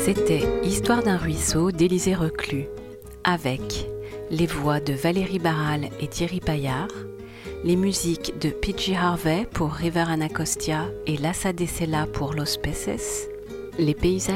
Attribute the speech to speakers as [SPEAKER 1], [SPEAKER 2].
[SPEAKER 1] C'était Histoire d'un ruisseau d'Élisée Reclus, avec les voix de Valérie Barral et Thierry Paillard, les musiques de P.J. Harvey pour River Anacostia et Lassa de Sela pour Los Peces, les paysages